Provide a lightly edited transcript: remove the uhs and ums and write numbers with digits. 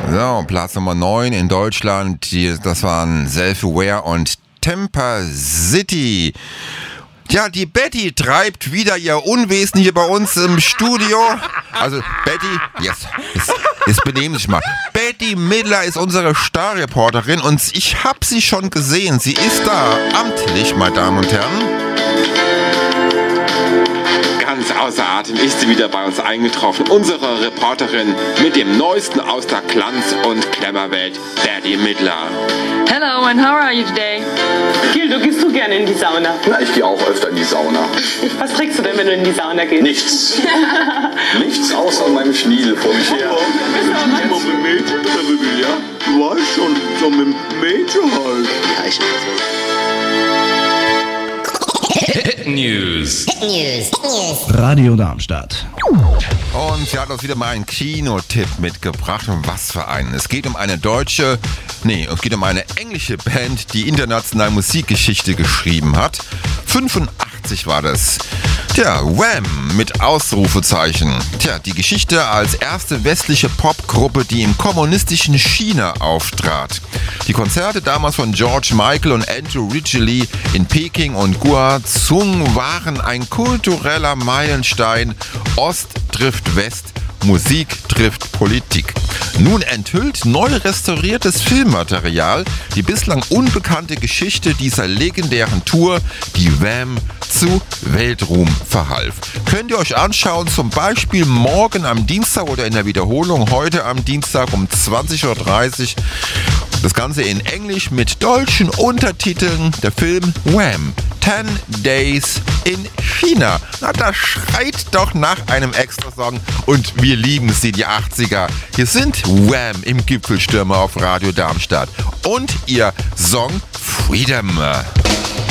So, Platz Nummer 9 in Deutschland, das waren Self-Aware und Temper City. Ja, die Betty treibt wieder ihr Unwesen hier bei uns im Studio. Also, Betty, jetzt benehmen Sie sich mal. Betty Midler ist unsere Starreporterin und ich habe sie schon gesehen. Sie ist da, amtlich, meine Damen und Herren. Ganz außer Atem ist sie wieder bei uns eingetroffen. Unsere Reporterin mit dem Neuesten aus der Glanz- und Klemmerwelt, Betty Midler. Hello, and how are you today? Gildo, gehst du gerne in die Sauna? Na, ich gehe auch öfter in die Sauna. Was trägst du denn, wenn du in die Sauna gehst? Nichts. Nichts außer meinem Schniedel vor mich her. Immer mit Mädchen drin, ja? Du weißt schon, so mit Mädchen halt. Ja, ich News. Radio Darmstadt. Und sie hat uns wieder mal einen Kinotipp mitgebracht. Und was für einen? Es geht um eine englische Band, die international Musikgeschichte geschrieben hat. 85 war das. Tja, Wham! Mit Ausrufezeichen. Tja, die Geschichte als erste westliche Popgruppe, die im kommunistischen China auftrat. Die Konzerte damals von George Michael und Andrew Ridgeley in Peking und Guangzhou waren ein kultureller Meilenstein. Ost trifft West, Musik trifft Politik. Nun enthüllt neu restauriertes Filmmaterial die bislang unbekannte Geschichte dieser legendären Tour, die Wham! Zu Weltruhm verhalf. Könnt ihr euch anschauen, zum Beispiel morgen am Dienstag oder in der Wiederholung heute am Dienstag um 20.30 Uhr. Das Ganze in Englisch mit deutschen Untertiteln. Der Film Wham! 10 Days in China. Na, das schreit doch nach einem Extrasong. Und wir lieben sie, die 80er. Hier sind Wham! Im Gipfelstürmer auf Radio Darmstadt. Und ihr Song Freedom.